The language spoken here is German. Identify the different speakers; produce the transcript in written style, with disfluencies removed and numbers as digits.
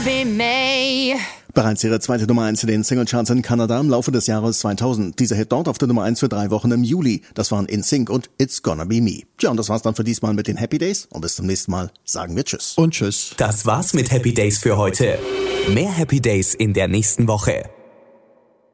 Speaker 1: Bereits ihre zweite Nummer 1 in den Singlecharts in Kanada im Laufe des Jahres 2000. Dieser Hit dort auf der Nummer 1 für 3 Wochen im Juli. Das waren NSYNC und It's Gonna Be Me. Tja, und das war's dann für diesmal mit den Happy Days. Und bis zum nächsten Mal sagen wir Tschüss.
Speaker 2: Und Tschüss.
Speaker 3: Das war's mit Happy Days für heute. Mehr Happy Days in der nächsten Woche.